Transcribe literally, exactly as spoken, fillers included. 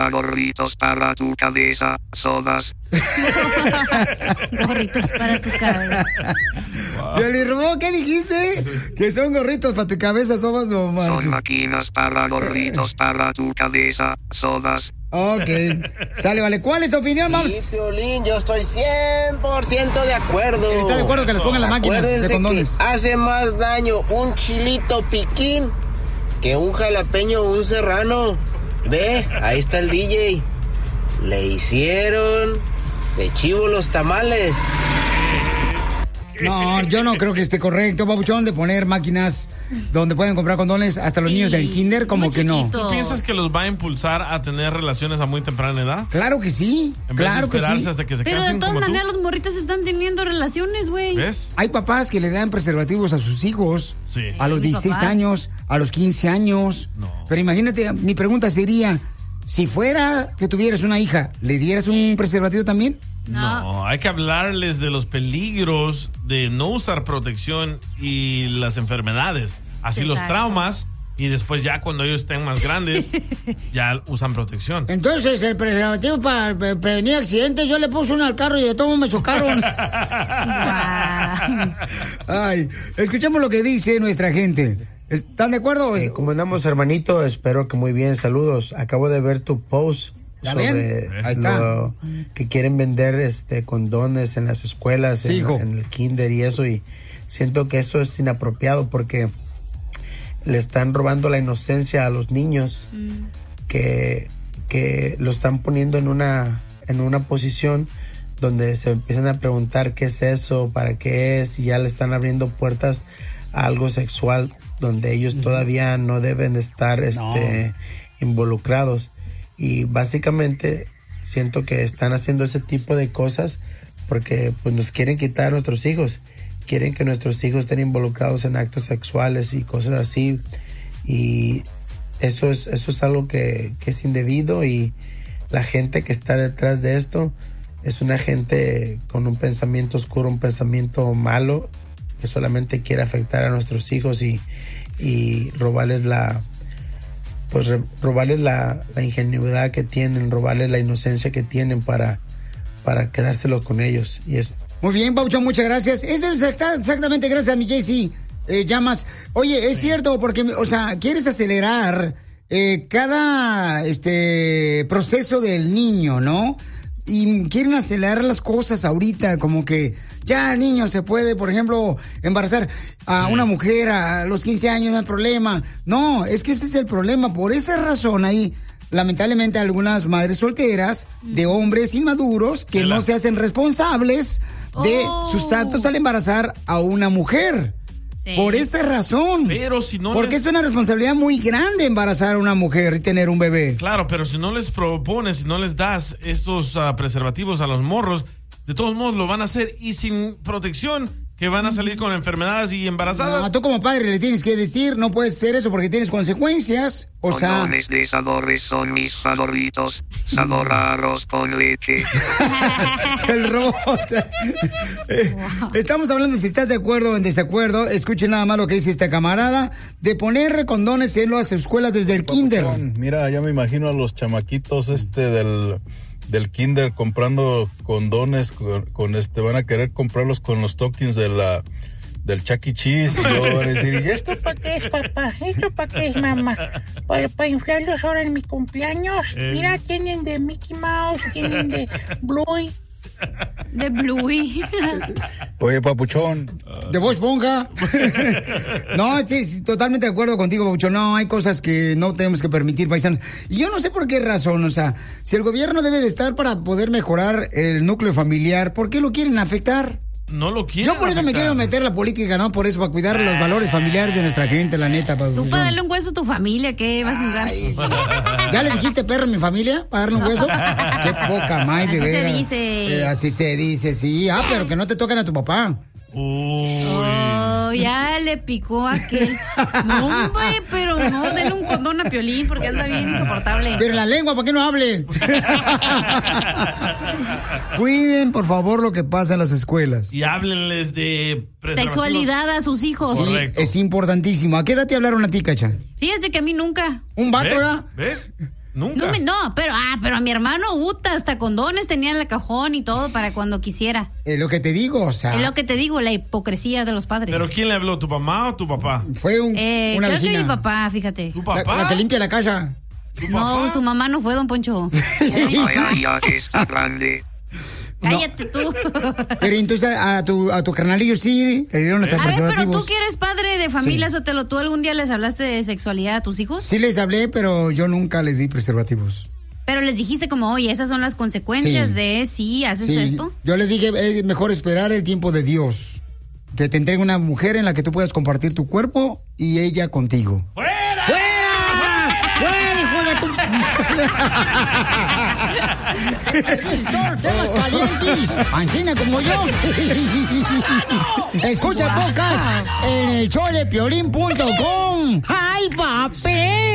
gorritos para tu cabeza, sodas. Gorritos para tu cabeza. Wow. ¿Qué dijiste? Que son gorritos para tu cabeza, sodas, no marches. Son máquinas para gorritos para tu cabeza, sodas. Ok, sale, vale. ¿Cuál es tu opinión, Mams? Sí, Piolín, yo estoy cien por ciento de acuerdo. ¿Está de acuerdo que les pongan las máquinas Acuérdense de condones? Que hace más daño un chilito piquín que un jalapeño o un serrano. Ve, ahí está el D J. Le hicieron de chivo los tamales. No, yo no creo que esté correcto, babuchón, de poner máquinas donde pueden comprar condones hasta los sí, niños del kinder, como que no. ¿Tú piensas que los va a impulsar a tener relaciones a muy temprana edad? Claro que sí, en vez claro de esperarse que sí. Hasta que se Pero casen, de todas como maneras tú. los morritos están teniendo relaciones, güey. ¿Ves? Hay papás que le dan preservativos a sus hijos sí. a los dieciséis años, a los quince años. No. Pero imagínate, mi pregunta sería, si fuera que tuvieras una hija, ¿le dieras un preservativo también? No. no, hay que hablarles de los peligros de no usar protección y las enfermedades. Así Exacto. los traumas, y después ya cuando ellos estén más grandes, ya usan protección. Entonces, el preservativo para prevenir accidentes, yo le puse uno al carro y de todo me chocaron. Ay, escuchemos lo que dice nuestra gente. ¿Están de acuerdo? Eh, ¿Cómo andamos, hermanito? Espero que muy bien. Saludos. Acabo de ver tu post sobre Ahí está. Lo que quieren vender este condones en las escuelas, sí, en, en el kinder y eso, y siento que eso es inapropiado porque le están robando la inocencia a los niños, mm. que, que lo están poniendo en una, en una posición donde se empiezan a preguntar qué es eso, para qué es, y ya le están abriendo puertas a algo sexual donde ellos mm. todavía no deben estar este, no. involucrados. Y básicamente siento que están haciendo ese tipo de cosas porque pues nos quieren quitar a nuestros hijos. Quieren que nuestros hijos estén involucrados en actos sexuales y cosas así. Y eso es, eso es algo que, que es indebido, y la gente que está detrás de esto es una gente con un pensamiento oscuro, un pensamiento malo, que solamente quiere afectar a nuestros hijos y, y robarles la... pues robarles la, la ingenuidad que tienen, robarles la inocencia que tienen para, para quedárselo con ellos. Y eso. Muy bien, Pauchón, muchas gracias. Eso es exactamente gracias a mi Jaycee. Eh, llamas. Oye, es sí. cierto, porque, o sea, quieres acelerar eh, cada este proceso del niño, ¿no? Y quieren acelerar las cosas ahorita, como que ya el niño se puede, por ejemplo, embarazar a sí. una mujer a los quince años, no hay problema. No, es que ese es el problema. Por esa razón hay, lamentablemente, algunas madres solteras de hombres inmaduros que no se hacen responsables de oh. sus actos al embarazar a una mujer. Sí. Por esa razón. Pero si no Porque les... es una responsabilidad muy grande embarazar a una mujer y tener un bebé. Claro, pero si no les propones, si no les das estos uh, preservativos a los morros, de todos modos lo van a hacer, y sin protección, que van a salir con enfermedades y embarazadas. No, tú como padre le tienes que decir, no puedes hacer eso porque tienes consecuencias. O sea... Condones de sabores son mis favoritos. Sabor a arroz con leche. El robot. Wow. Estamos hablando, si estás de acuerdo o en desacuerdo, escuchen nada más lo que dice esta camarada, de poner condones en las escuelas desde el kinder. Mira, ya me imagino a los chamaquitos este del... del kinder comprando condones con, con este, van a querer comprarlos con los tokens de la del Chuck E. Cheese, y luego van a decir, ¿y esto para qué es, papá? ¿Esto para qué es, mamá? ¿Para, para inflarlos ahora en mi cumpleaños? Eh. Mira, tienen de Mickey Mouse, tienen de Bluey. De Bluey. Oye, papuchón. De Bob Esponja. No, sí, sí, totalmente de acuerdo contigo, papuchón. No, hay cosas que no tenemos que permitir, paisanos. Y yo no sé por qué razón, o sea, si el gobierno debe de estar para poder mejorar el núcleo familiar, ¿por qué lo quieren afectar? No lo quiero. Yo por eso afectar. me quiero meter la política, ¿no? Por eso, para cuidar los valores familiares de nuestra gente, la neta. Pa, Tú para darle un hueso a tu familia, ¿qué vas a dar? ¿Ya le dijiste perro a mi familia para darle un hueso? Qué poca más, de veras. Así se dice. Eh, así se dice, sí. Ah, pero que no te toquen a tu papá. Uy. Oh, ya le picó a aquel. No, hombre, pero no, denle un condón a Piolín porque anda bien insoportable. Pero la lengua, ¿para qué no hable? Cuiden, por favor, lo que pasa en las escuelas. Y háblenles de sexualidad a sus hijos. Sí, correcto. Es importantísimo. ¿A qué edad te hablaron a ti, Cacha? Fíjate que a mí nunca. ¿Un vato, ¿Ves? ya? ¿Ves? Nunca. No, me- no, pero, ah, pero a mi hermano, Uta, hasta condones tenía en el cajón y todo para cuando quisiera. Es lo que te digo, o sea. Es lo que te digo, la hipocresía de los padres. ¿Pero quién le habló? ¿Tu mamá o tu papá? Fue un, Eh, una creo vecina. que mi papá, fíjate. ¿Tu La, papá? la que limpia la casa. ¿Tu No, papá? su mamá no fue, don Poncho. Ay, ay, ay, está grande. Cállate tú. Pero entonces a, a tu, a tu carnalillo sí le dieron hasta A ver, pero preservativos. tú que eres padre de familia, Sotelo, ¿tú algún día les hablaste de sexualidad a tus hijos? Sí les hablé, pero yo nunca les di preservativos. Pero les dijiste como, oye, esas son las consecuencias Sí. de si haces Sí, esto. yo les dije, es mejor esperar el tiempo de Dios. Que te entregue una mujer en la que tú puedas compartir tu cuerpo y ella contigo. ¡Fuera! ¡Fuera! ¡Fuera, hijo de tu... ¡Somos calientes! ¡Ancina como yo! Escucha podcast en el show de piolín punto com. ¡Ay, papel!